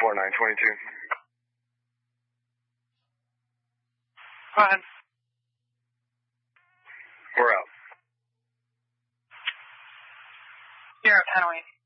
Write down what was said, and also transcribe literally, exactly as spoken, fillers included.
four nine two two. Go ahead. We're out. You're at Hanoi.